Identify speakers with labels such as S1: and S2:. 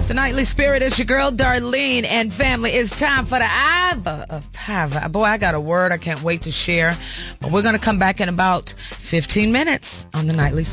S1: It's the Nightly Spirit. It's your girl, Darlene, and family. It's time for the Ava of Pava. Boy, I got a word I can't wait to share. But we're going to come back in about 15 minutes on the Nightly Spirit.